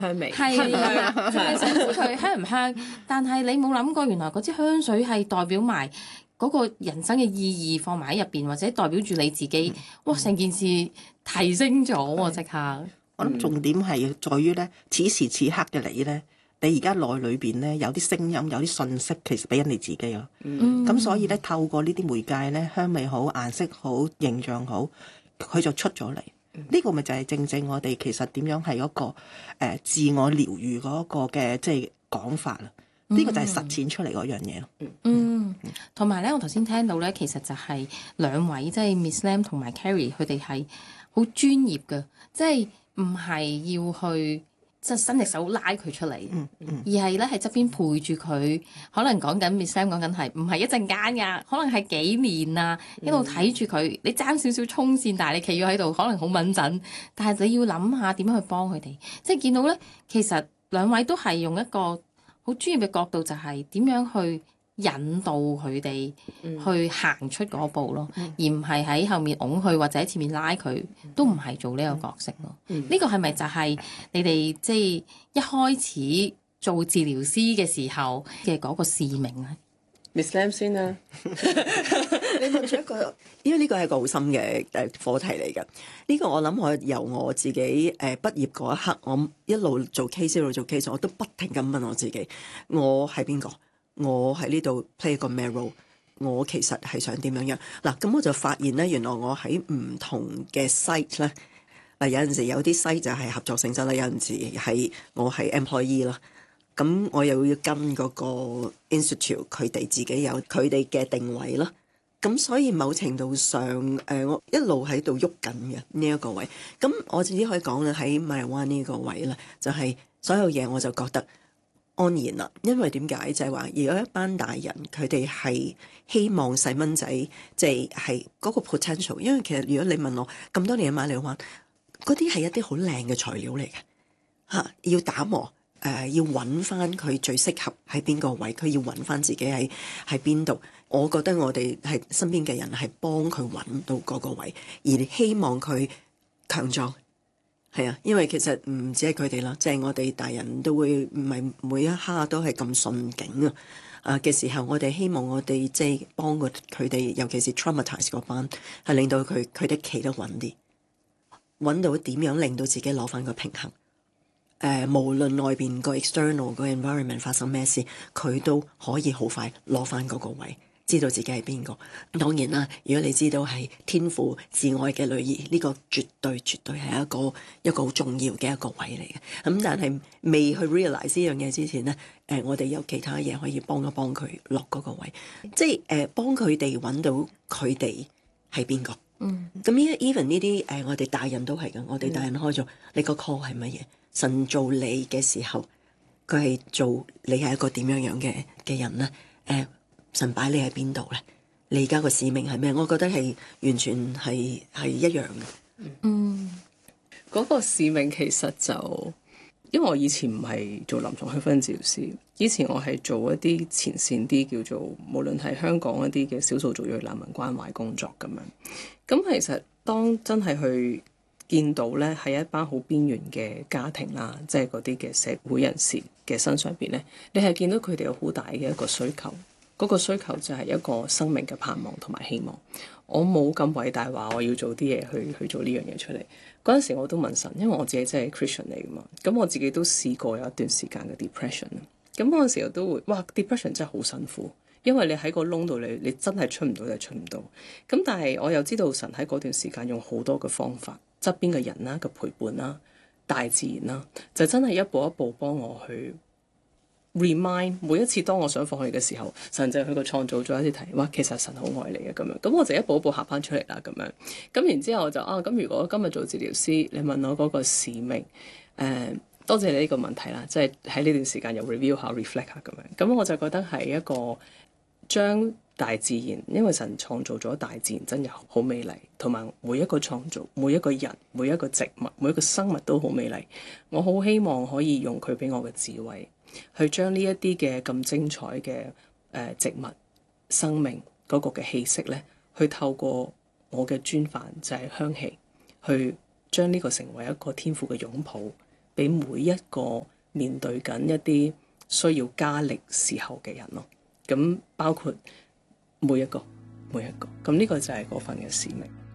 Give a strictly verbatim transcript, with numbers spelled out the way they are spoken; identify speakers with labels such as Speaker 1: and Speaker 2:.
Speaker 1: 香味
Speaker 2: 係啦，就係想知佢香唔香，但係你冇諗過原來嗰支香水係代表埋嗰個人生嘅意義放埋喺入邊，或者代表住你自己，哇！成件事提升咗喎，即刻。
Speaker 3: 我諗重點係在於咧，此時此刻嘅你咧，你而家內裏邊咧有啲聲音，有啲信息，其實俾緊你自己咯。
Speaker 2: 嗯，
Speaker 3: 咁所以咧，透過呢啲媒介咧，香味好、顏色好、形象好，佢就出咗嚟。呢個咪就係正正我哋其實點樣係嗰個誒自我療愈嗰個嘅即係講法啦。呢個就係實踐出嚟嗰樣嘢咯。
Speaker 2: 嗯，同埋咧，我頭先聽到咧，其實就係兩位即係 Miss Lam 同埋 Carrie，佢哋係好專業嘅，即係唔係要去即係伸隻手拉佢出嚟，
Speaker 3: 嗯嗯
Speaker 2: 而係咧喺側邊陪住佢。可能講緊 Miss Lam 講緊係唔係一陣間㗎，可能係幾年啊，一路睇住佢。你爭少少衝線，但係你企咗喺度，可能好敏陣，但係你要諗下點樣去幫佢哋。即係見到咧，其實兩位都係用一個好專業嘅角度，就係點樣去引導佢哋去行出嗰步咯，
Speaker 1: 嗯、
Speaker 2: 而唔係喺後面擁佢或者喺前面拉佢，都唔係做呢個角色咯。呢、
Speaker 1: 嗯、
Speaker 2: 個係咪就係你哋即係一開始做治療師嘅時候嘅嗰個使命咧
Speaker 1: ？Miss Lam 先啦，
Speaker 4: 你問咗一個，因為呢個係一個好深嘅誒課題嚟嘅。呢、呢個我諗我由我自己誒畢業嗰一刻，我一路做 case 一路做 case，我都不停咁問我自己，我係邊個？我喺呢度 play 個咩 role？我其實係想點樣樣嗱？咁我就發現咧，原來我喺唔同嘅 site 咧，嗱有陣時有啲 site 就係合作性質啦，有陣時係我係 employee 啦。咁我又要跟嗰個 institute，佢哋自己有佢哋嘅定位啦。咁所以某程度上，誒、呃、我一路喺度喐緊嘅呢一個位。咁我自己可以講咧，喺馬來灣呢個位咧，就係、是、所有嘢我就覺得安然啦。因為點解就係、是、話，如果一班大人佢哋係希望細蚊仔，即係係嗰個 potential。因為其實如果你問我咁多年喺馬來灣，嗰啲係一啲好靚嘅材料嚟嘅嚇，要打磨。誒、呃、要揾翻佢最適合喺邊個位，佢要揾翻自己喺喺邊度。我覺得我哋係身邊嘅人係幫佢揾到嗰個位，而希望佢強壯。係啊，因為其實唔止係佢哋啦，即係我哋大人都會唔係每一刻都係咁順境啊。啊嘅時候，我哋希望我哋即係幫佢哋，尤其是 traumatize 嗰班，係令到佢佢哋企得穩啲，揾到點樣令到自己攞翻個平衡。誒、呃，無論外邊個 external 個 environment 發生咩事，佢都可以好快攞翻嗰個位，知道自己係邊個。當然啦，如果你知道係天父至愛嘅女兒，呢、這個絕對絕對係一個一個好重要嘅一個位嚟嘅。咁、嗯、但係未去 realize 呢樣嘢之前咧，誒、呃，我哋有其他嘢可以幫一幫佢落嗰個位，即係誒、呃、幫佢哋揾到佢哋係邊個。嗯，咁 even 呢啲誒，我哋大人都係㗎，我哋大人開咗、嗯、你個 call 係乜嘢？神做你嘅時候，佢係做你係一個點樣樣嘅嘅人咧？誒、呃，神擺你喺邊度咧？你而家個使命係咩？我覺得係完全係係一樣嘅。
Speaker 1: 嗯，嗰個使命其實就因為我以前唔係做臨床氣氛治療師，以前我係做一啲前線啲叫做無論係香港一啲嘅少數族裔難民關懷工作咁樣。咁其實當真係去見到咧，喺一班好邊緣嘅家庭啦，即係嗰啲嘅社會人士嘅身上邊咧，你係見到佢哋有好大嘅一個需求，嗰個需求就係一個生命嘅盼望同埋希望。我冇咁偉大話我要做啲嘢去去做呢樣嘢出嚟。嗰陣時我都問神，因為我自己真係 Christian 嚟噶嘛，咁我自己都試過有一段時間嘅 depression。咁嗰陣時我都會，哇 depression 真係好辛苦，因為你喺個窿度，你你真係出唔到就出唔到。咁但係我又知道神喺嗰段時間用好多嘅方法。側邊嘅人啦，個陪伴啦，大自然啦，就真係一步一步幫我去 remind。每一次當我想放棄嘅時候，神就佢個創造咗一啲題，哇！其實神好愛你嘅咁樣，咁我就一步一步行翻出嚟啦咁樣。咁然之後我就啊，咁如果今日做治療師，你問我嗰個使命，誒、呃，多謝你呢個問題啦，即係喺呢段時間又 review 下、reflect 下咁樣。咁我就覺得係一個將大自然，因為神創造咗大自然真係好美麗，同埋每一個創造、每一個人、每一個植物、每一個生物都好美麗。我好希望可以用佢俾我嘅智慧，去將呢一啲嘅咁精彩嘅誒、呃、植物生命嗰個嘅氣息咧，去透過我嘅專範就係香氣，去將呢個成為一個天賦嘅擁抱， 俾每一個面對緊一啲需要加力時候嘅人咯。咁包括每一個每一個，咁呢個就係嗰份嘅使命。